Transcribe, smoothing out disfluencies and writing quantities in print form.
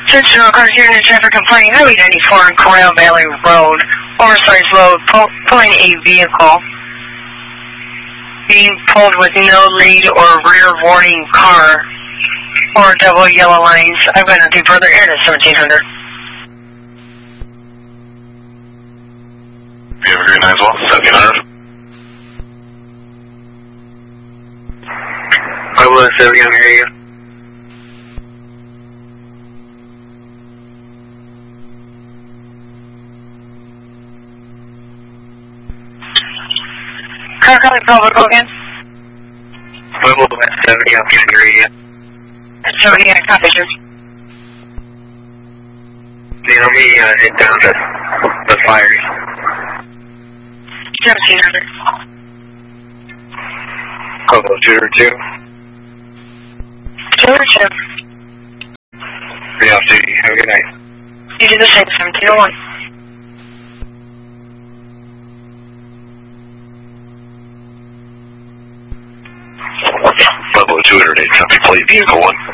Central cars here in the traffic complaint. Highway 94 on Corral Valley Road. Oversized load, pulling a vehicle. Being pulled with no lead or rear warning car. Or double yellow lines. I'm going to do further in at 1700. You have a great night as well, 1700. I was 70, I'm hearing you. Car calling Provo, go again. Pueblo at 70, I'm getting your radio. 70, I copy, sir. Let me head down to the fires. 1700. Pueblo 202. 202. Be off duty. Have a good night. You do the same, 1701. Pueblo 208, copy plate vehicle 1.